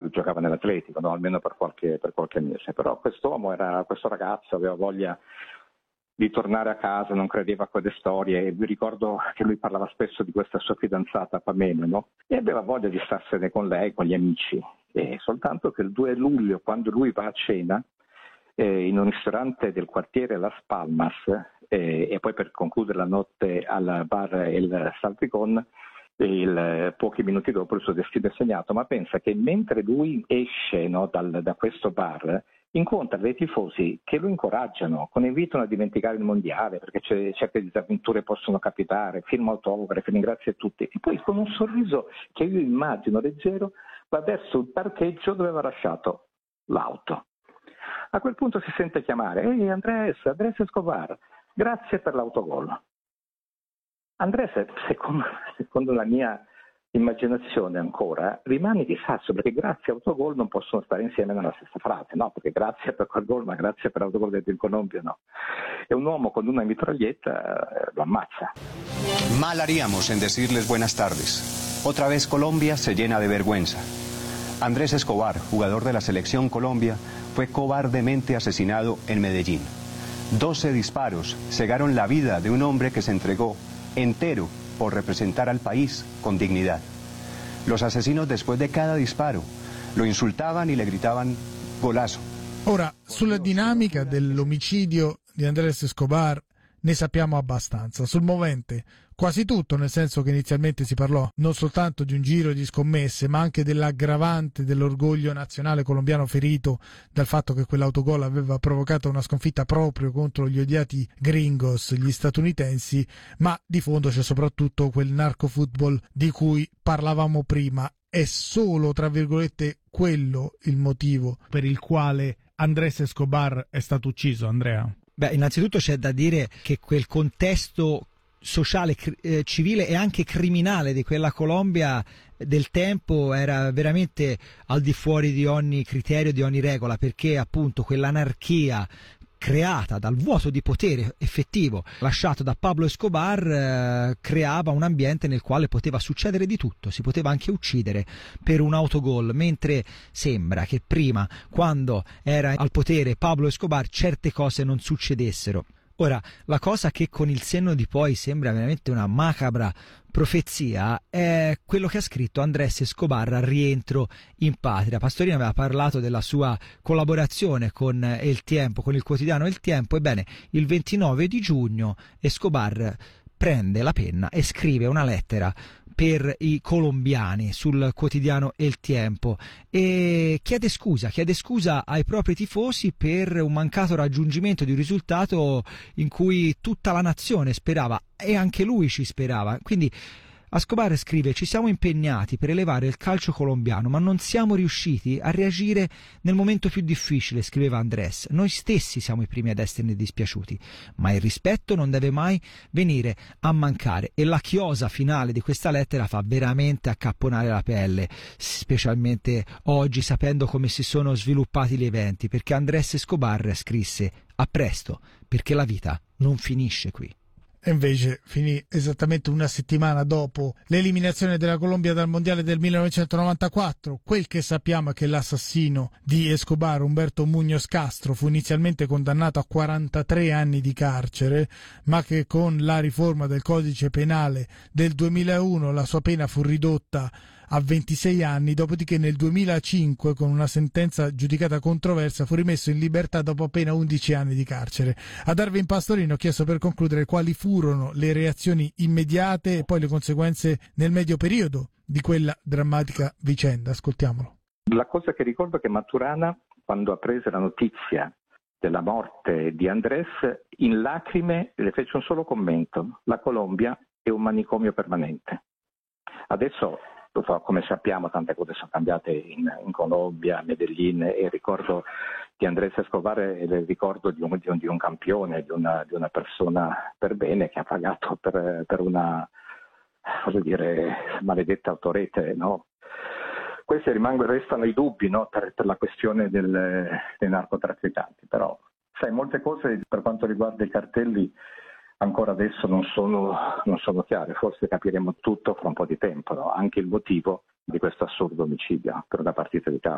lui giocava nell'Atletico, no? Almeno per qualche mese, però questo ragazzo aveva voglia di tornare a casa, non credeva a quelle storie, e vi ricordo che lui parlava spesso di questa sua fidanzata Pamela, no? E aveva voglia di starsene con lei, con gli amici, e soltanto che il 2 luglio, quando lui va a cena in un ristorante del quartiere Las Palmas, e poi per concludere la notte al bar El Salpicon, pochi minuti dopo il suo destino è segnato. Ma pensa che mentre lui esce, no, da questo bar, incontra dei tifosi che lo incoraggiano, lo invitano a dimenticare il mondiale, perché certe disavventure possono capitare, firma autografi, ringrazia tutti, e poi con un sorriso che io immagino leggero va verso il parcheggio dove aveva lasciato l'auto. A quel punto si sente chiamare: «Ehi Andrés Escobar, grazie per l'autogol». Andrés, secondo la mia immaginazione ancora, rimane di sasso, perché grazie autogol non possono stare insieme nella stessa frase, no? Perché grazie per quel gol, ma grazie per l'autogol del Colombia no. E un uomo con una mitraglietta lo ammazza. Mal haríamos en decirles buenas tardes. Otra vez Colombia se llena de vergüenza. Andrés Escobar, jugador de la selección Colombia, fue cobardemente asesinado en Medellín. 12 disparos cegaron la vida de un hombre que se entregó entero por representar al país con dignidad. Los asesinos, después de cada disparo, lo insultaban y le gritaban golazo. Ora, sulla dinamica dell'omicidio di Andrés Escobar ne sappiamo abbastanza. Sul movente quasi tutto, nel senso che inizialmente si parlò non soltanto di un giro di scommesse, ma anche dell'aggravante dell'orgoglio nazionale colombiano ferito dal fatto che quell'autogol aveva provocato una sconfitta proprio contro gli odiati gringos, gli statunitensi, ma di fondo c'è soprattutto quel narcofootball di cui parlavamo prima. È solo, tra virgolette, quello il motivo per il quale Andrés Escobar è stato ucciso, Andrea? Beh, innanzitutto c'è da dire che quel contesto sociale, civile e anche criminale di quella Colombia del tempo era veramente al di fuori di ogni criterio, di ogni regola, perché appunto quell'anarchia creata dal vuoto di potere effettivo lasciato da Pablo Escobar creava un ambiente nel quale poteva succedere di tutto, si poteva anche uccidere per un autogol, mentre sembra che prima, quando era al potere Pablo Escobar, certe cose non succedessero. Ora, la cosa che con il senno di poi sembra veramente una macabra profezia è quello che ha scritto Andrés Escobar al rientro in patria. Pastorino aveva parlato della sua collaborazione con El Tiempo, con il quotidiano El Tiempo. Ebbene, il 29 di giugno Escobar prende la penna e scrive una lettera per i colombiani sul quotidiano El Tiempo e chiede scusa ai propri tifosi per un mancato raggiungimento di un risultato in cui tutta la nazione sperava e anche lui ci sperava. Quindi Escobar scrive: ci siamo impegnati per elevare il calcio colombiano, ma non siamo riusciti a reagire nel momento più difficile, scriveva Andrés. Noi stessi siamo i primi ad esserne dispiaciuti, ma il rispetto non deve mai venire a mancare. E la chiosa finale di questa lettera fa veramente accapponare la pelle, specialmente oggi, sapendo come si sono sviluppati gli eventi, perché Andrés Escobar scrisse: a presto, perché la vita non finisce qui. E invece finì esattamente una settimana dopo l'eliminazione della Colombia dal Mondiale del 1994. Quel che sappiamo è che l'assassino di Escobar, Humberto Muñoz Castro, fu inizialmente condannato a 43 anni di carcere, ma che con la riforma del codice penale del 2001 la sua pena fu ridotta a 26 anni, dopodiché nel 2005, con una sentenza giudicata controversa, fu rimesso in libertà dopo appena 11 anni di carcere. A Darwin Pastorino ho chiesto, per concludere, quali furono le reazioni immediate e poi le conseguenze nel medio periodo di quella drammatica vicenda. Ascoltiamolo. La cosa che ricordo è che Maturana, quando apprese la notizia della morte di Andrés, in lacrime le fece un solo commento: la Colombia è un manicomio permanente. Adesso, come sappiamo, tante cose sono cambiate in Colombia, a Medellin, e il ricordo di Andrés Escobar è il ricordo di un campione, di una persona per bene che ha pagato per una, voglio dire, maledetta autorete, no? Questi restano i dubbi, no? per la questione dei narcotrafficanti, però sai, molte cose per quanto riguarda i cartelli ancora adesso non sono chiare, forse capiremo tutto fra un po' di tempo, no? Anche il motivo di questo assurdo omicidio per una partita di calcio.